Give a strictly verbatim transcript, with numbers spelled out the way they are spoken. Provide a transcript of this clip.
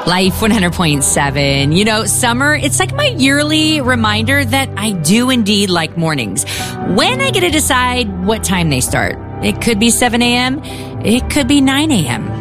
Life one hundred point seven. You know, summer, it's like my yearly reminder that I do indeed like mornings. When I get to decide what time they start. It could be seven a.m. It could be nine a.m.